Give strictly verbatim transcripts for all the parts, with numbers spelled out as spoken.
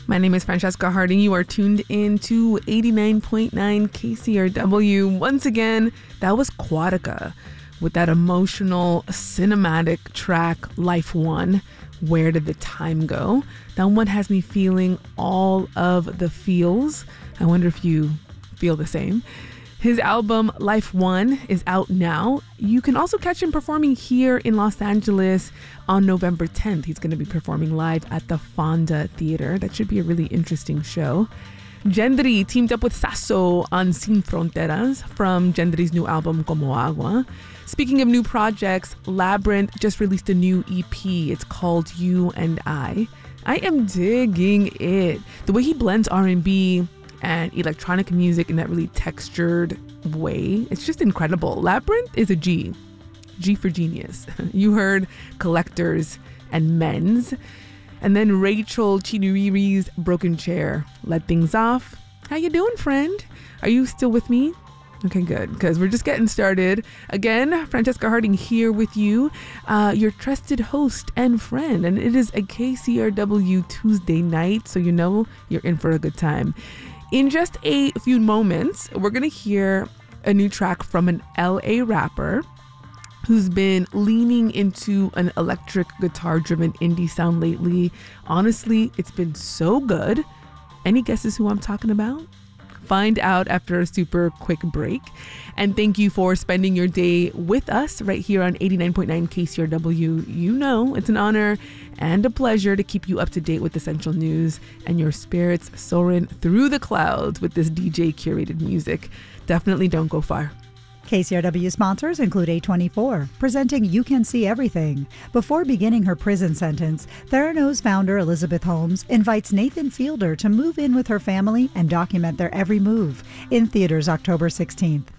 My name is Francesca Harding. You are tuned in to eighty-nine point nine K C R W. Once again, that was Quatica with that emotional cinematic track, Life One, Where Did the Time Go? That one has me feeling all of the feels. I wonder if you feel the same. His album, Life One, is out now. You can also catch him performing here in Los Angeles on November tenth. He's going to be performing live at the Fonda Theater. That should be a really interesting show. Gendry teamed up with Sasso on Sin Fronteras from Gendry's new album, Como Agua. Speaking of new projects, Labyrinth just released a new E P. It's called You and I. I am digging it. The way he blends R and B and electronic music in that really textured way, it's just incredible. Labyrinth is a G. G for genius. You heard Collectors and Men's. And then Rachel Chinuriri's Broken Chair led things off. How you doing, friend? Are you still with me? Okay, good, because we're just getting started. Again, Francesca Harding here with you, uh, your trusted host and friend. And it is a K C R W Tuesday night, so you know you're in for a good time. In just a few moments, we're going to hear a new track from an L A rapper who's been leaning into an electric guitar-driven indie sound lately. Honestly, it's been so good. Any guesses who I'm talking about? Find out after a super quick break. And thank you for spending your day with us right here on eighty-nine point nine K C R W. You know, it's an honor and a pleasure to keep you up to date with essential news and your spirits soaring through the clouds with this D J curated music. Definitely don't go far. K C R W sponsors include A twenty-four, presenting You Can See Everything. Before beginning her prison sentence, Theranos founder Elizabeth Holmes invites Nathan Fielder to move in with her family and document their every move. In theaters October sixteenth.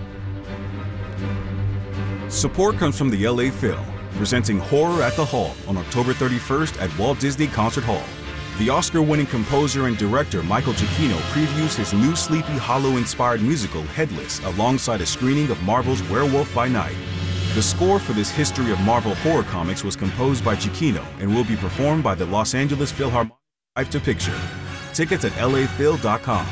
Support comes from the L A Phil, presenting Horror at the Hall on October thirty-first at Walt Disney Concert Hall. The Oscar-winning composer and director Michael Giacchino previews his new Sleepy Hollow-inspired musical Headless alongside a screening of Marvel's Werewolf by Night. The score for this history of Marvel horror comics was composed by Giacchino and will be performed by the Los Angeles Philharmonic Live to Picture. Tickets at L A phil dot com.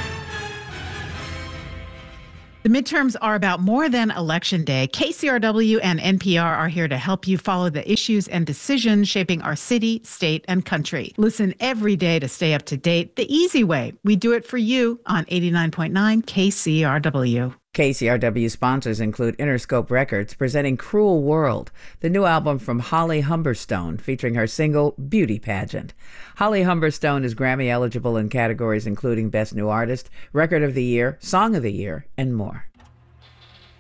The midterms are about more than Election Day. K C R W and N P R are here to help you follow the issues and decisions shaping our city, state, and country. Listen every day to stay up to date the easy way. We do it for you on eighty-nine point nine K C R W. K C R W sponsors include Interscope Records presenting Cruel World, the new album from Holly Humberstone featuring her single Beauty Pageant. Holly Humberstone is Grammy eligible in categories including Best New Artist, Record of the Year, Song of the Year, and more.